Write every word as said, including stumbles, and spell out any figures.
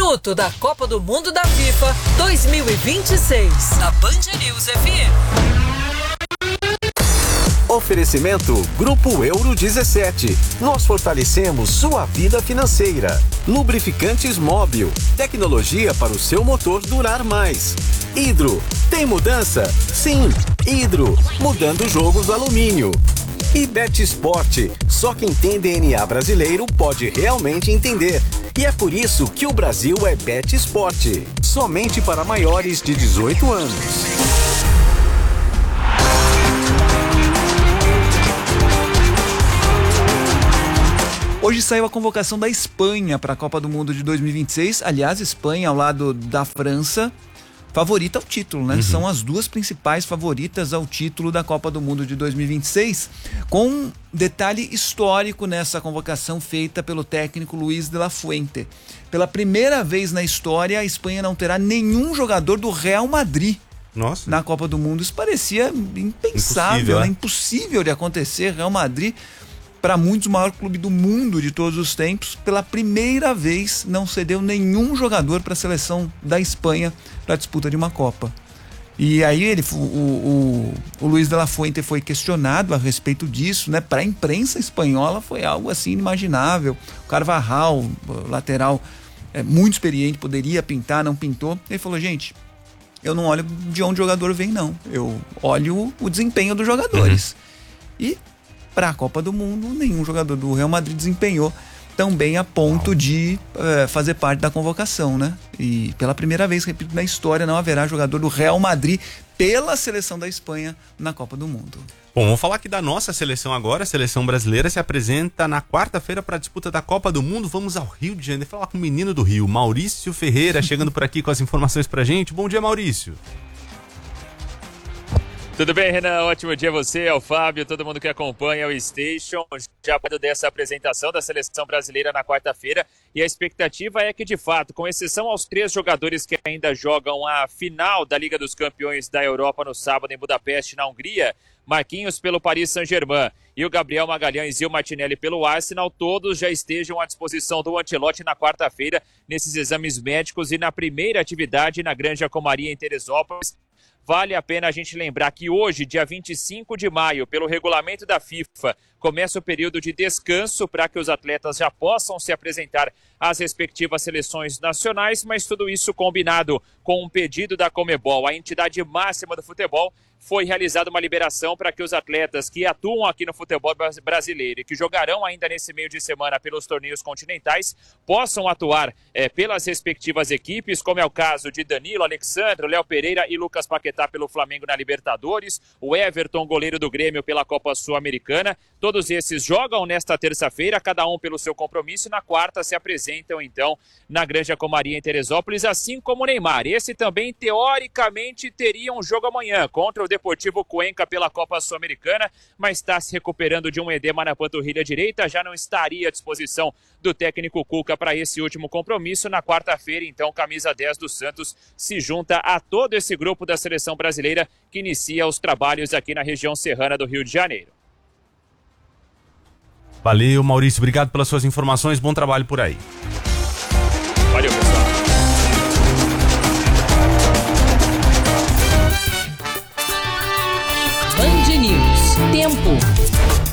Tudo da Copa do Mundo da FIFA dois mil e vinte e seis, na Band News F M. Oferecimento Grupo Euro dezessete. Nós fortalecemos sua vida financeira. Lubrificantes Móbil. Tecnologia para o seu motor durar mais. Hidro. Tem mudança? Sim. Hidro. Mudando o jogo do alumínio. E Bet Sport. Só quem tem D N A brasileiro pode realmente entender. E é por isso que o Brasil é Bet Sport. Somente para maiores de dezoito anos. Hoje saiu a convocação da Espanha para a Copa do Mundo de dois mil e vinte e seis. Aliás, Espanha ao lado da França, favorita ao título, né? Uhum. São as duas principais favoritas ao título da Copa do Mundo de dois mil e vinte e seis, com um detalhe histórico nessa convocação feita pelo técnico Luis de la Fuente. Pela primeira vez na história, a Espanha não terá nenhum jogador do Real Madrid. Nossa. Na Copa do Mundo. Isso parecia impensável, impossível, né? Impossível de acontecer. Real Madrid, para muitos, o maior clube do mundo de todos os tempos, pela primeira vez não cedeu nenhum jogador para a seleção da Espanha para a disputa de uma Copa. E aí ele, o, o, o Luis de la Fuente foi questionado a respeito disso, né? Para a imprensa espanhola foi algo assim inimaginável. O Carvajal, lateral, é, muito experiente, poderia pintar, não pintou. Ele falou: gente, eu não olho de onde o jogador vem, não. Eu olho o desempenho dos jogadores. Uhum. E para a Copa do Mundo, nenhum jogador do Real Madrid desempenhou tão bem a ponto de é, fazer parte da convocação, né? E pela primeira vez, repito, na história, não haverá jogador do Real Madrid pela seleção da Espanha na Copa do Mundo. Bom, vamos falar aqui da nossa seleção agora. A seleção brasileira se apresenta na quarta-feira para a disputa da Copa do Mundo. Vamos ao Rio de Janeiro falar com o menino do Rio, Maurício Ferreira, chegando por aqui com as informações pra gente. Bom dia, Maurício. Tudo bem, Renan? Ótimo dia a você, ao Fábio, todo mundo que acompanha o Station. Já falando dessa apresentação da seleção brasileira na quarta-feira, e a expectativa é que, de fato, com exceção aos três jogadores que ainda jogam a final da Liga dos Campeões da Europa no sábado em Budapeste, na Hungria, Marquinhos pelo Paris Saint-Germain e o Gabriel Magalhães e o Martinelli pelo Arsenal, todos já estejam à disposição do Ancelotti na quarta-feira nesses exames médicos e na primeira atividade na Granja Comaria em Teresópolis. Vale a pena a gente lembrar que hoje, dia vinte e cinco de maio, pelo regulamento da FIFA, começa o período de descanso para que os atletas já possam se apresentar às respectivas seleções nacionais, mas tudo isso combinado com um pedido da Conmebol, a entidade máxima do futebol. Foi realizada uma liberação para que os atletas que atuam aqui no futebol brasileiro e que jogarão ainda nesse meio de semana pelos torneios continentais possam atuar é, pelas respectivas equipes, como é o caso de Danilo, Alexandre, Léo Pereira e Lucas Paquetá pelo Flamengo na Libertadores, o Everton, goleiro do Grêmio, pela Copa Sul-Americana. Todos esses jogam nesta terça-feira, cada um pelo seu compromisso, e na quarta se apresentam então na Granja Comaria em Teresópolis, assim como o Neymar. Esse também, teoricamente, teria um jogo amanhã contra o Deportivo Cuenca pela Copa Sul-Americana, mas está se recuperando de um edema na panturrilha direita, já não estaria à disposição do técnico Cuca para esse último compromisso. Na quarta-feira, então, camisa dez do Santos se junta a todo esse grupo da seleção brasileira que inicia os trabalhos aqui na região serrana do Rio de Janeiro. Valeu, Maurício, obrigado pelas suas informações, bom trabalho por aí.